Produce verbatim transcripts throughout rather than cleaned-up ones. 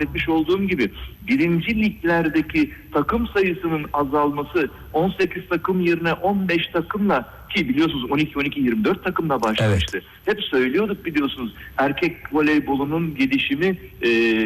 bahsetmiş olduğum gibi birinci liglerdeki takım sayısının azalması, on sekiz takım yerine on beş takımla, ki biliyorsunuz on iki on iki yirmi dört takımla başlamıştı. Evet. Hep söylüyorduk biliyorsunuz, erkek voleybolunun gelişimi e,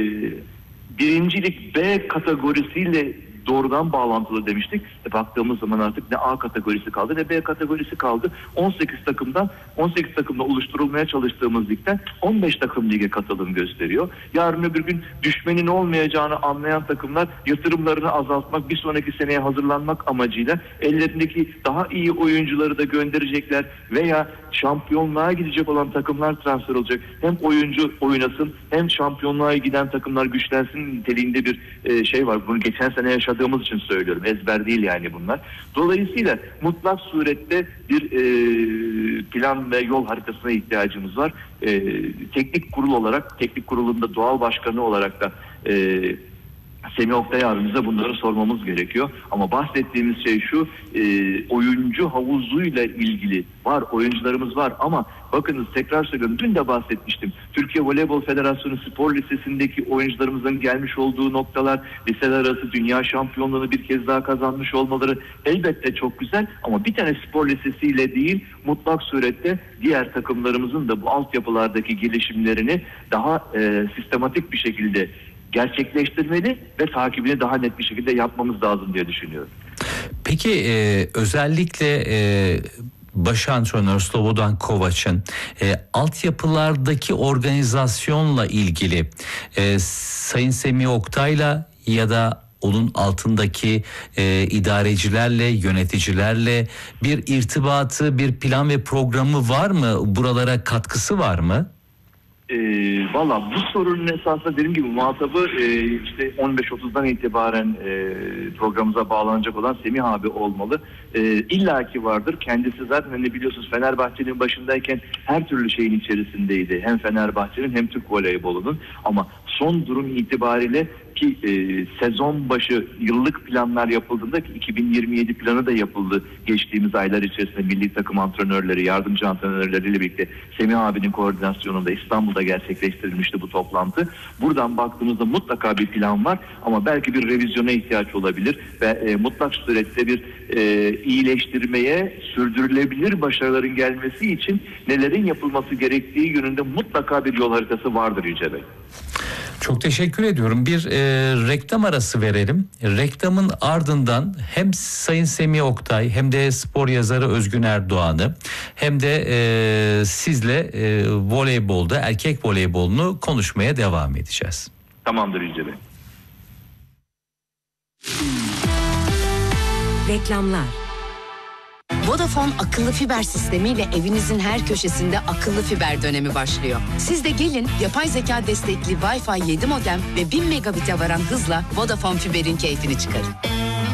birincilik B kategorisiyle doğrudan bağlantılı demiştik. E baktığımız zaman artık ne A kategorisi kaldı ne B kategorisi kaldı. on sekiz takımdan on sekiz takımla oluşturulmaya çalıştığımız ligden on beş takım lige katılım gösteriyor. Yarın öbür gün düşmenin olmayacağını anlayan takımlar yatırımlarını azaltmak, bir sonraki seneye hazırlanmak amacıyla ellerindeki daha iyi oyuncuları da gönderecekler veya şampiyonluğa gidecek olan takımlar transfer olacak. Hem oyuncu oynasın hem şampiyonluğa giden takımlar güçlensin niteliğinde bir e, şey var. Bunu geçen sene yaşadığımız için söylüyorum. Ezber değil yani bunlar. Dolayısıyla mutlak surette bir e, plan ve yol haritasına ihtiyacımız var. E, teknik kurul olarak, teknik kurulunda doğal başkanı olarak da e, Semih Oktay abimize bunları sormamız gerekiyor. Ama bahsettiğimiz şey şu, e, oyuncu havuzuyla ilgili var, oyuncularımız var ama bakınız tekrar söylüyorum, dün de bahsetmiştim. Türkiye Voleybol Federasyonu Spor Lisesi'ndeki oyuncularımızın gelmiş olduğu noktalar, liseler arası dünya şampiyonluğunu bir kez daha kazanmış olmaları elbette çok güzel ama bir tane spor lisesiyle değil, mutlak surette diğer takımlarımızın da bu altyapılardaki gelişimlerini daha e, sistematik bir şekilde gerçekleştirmeli ve takibini daha net bir şekilde yapmamız lazım diye düşünüyorum. Peki e, özellikle e, baş antrenör Slobodan Kovac'ın e, altyapılardaki organizasyonla ilgili e, Sayın Semih Oktay'la ya da onun altındaki e, idarecilerle, yöneticilerle bir irtibatı, bir plan ve programı var mı? Buralara katkısı var mı? E, Valla bu sorunun esasında dediğim gibi muhatabı e, işte on beş otuzdan itibaren e, programımıza bağlanacak olan Semih abi olmalı. E, İlla ki vardır. Kendisi zaten hani biliyorsunuz Fenerbahçe'nin başındayken her türlü şeyin içerisindeydi. Hem Fenerbahçe'nin hem Türk voleybolunun. Ama son durum itibariyle ki e, sezon başı yıllık planlar yapıldığında ki iki bin yirmi yedi planı da yapıldı geçtiğimiz aylar içerisinde milli takım antrenörleri, yardımcı antrenörleriyle birlikte Semih abinin koordinasyonunda İstanbul'da gerçekleştirilmişti bu toplantı. Buradan baktığımızda mutlaka bir plan var ama belki bir revizyona ihtiyaç olabilir ve e, mutlak surette bir e, iyileştirmeye, sürdürülebilir başarıların gelmesi için nelerin yapılması gerektiği yönünde mutlaka bir yol haritası vardır Yüce Bey. Çok teşekkür ediyorum. Bir e, reklam arası verelim. Reklamın ardından hem Sayın Semih Oktay hem de spor yazarı Özgün Erdoğan'ı hem de e, sizle e, voleybolda, erkek voleybolunu konuşmaya devam edeceğiz. Tamamdır Yüce Bey. Reklamlar. Vodafone akıllı fiber sistemiyle evinizin her köşesinde akıllı fiber dönemi başlıyor. Siz de gelin yapay zeka destekli Wi-Fi yedi modem ve bin megabit'e varan hızla Vodafone fiberin keyfini çıkarın.